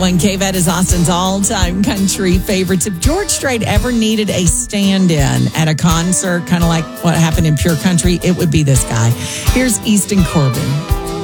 When KVET is Austin's all-time country favorites. If George Strait ever needed a stand-in at a concert, kind of like what happened in Pure Country, it would be this guy. Here's Easton Corbin.